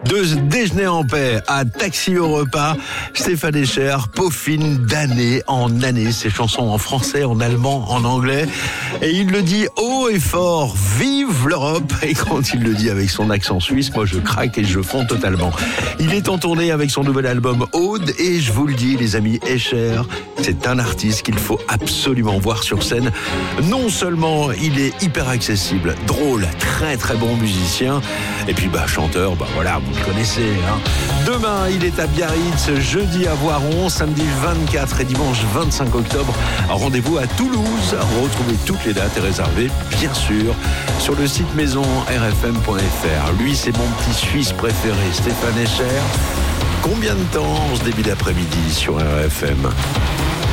De déjeuner en paix à taxi au repas, Stéphane Escher peaufine d'année en année ses chansons en français, en allemand, en anglais. Et il le dit haut et fort, vive l'Europe. Et quand il le dit avec son accent suisse, moi je craque et je fonds totalement. Il est en tournée avec son nouvel album Aude et je vous le dis les amis, Escher, c'est un artiste qu'il faut absolument voir sur scène. Non seulement il est hyper accessible, drôle, très très bon musicien, et puis chanteur, voilà, vous le connaissez. Demain, il est à Biarritz, jeudi à Voiron, samedi 24 et dimanche 25 octobre. Rendez-vous à Toulouse. Retrouvez toutes les dates et réservez, bien sûr, sur le site maison rfm.fr. Lui, c'est mon petit Suisse préféré, Stéphane Escher. Combien de temps en ce début d'après-midi sur RFM ?